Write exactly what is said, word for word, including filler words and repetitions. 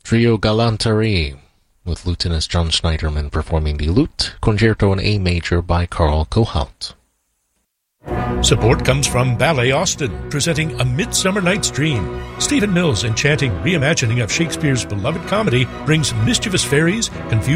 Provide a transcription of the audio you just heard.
Trio Galanterie, with Lutenist John Schneiderman performing the Lute Concerto in A Major by Carl Kohout. Support comes from Ballet Austin, presenting A Midsummer Night's Dream. Stephen Mills' enchanting reimagining of Shakespeare's beloved comedy brings mischievous fairies, confused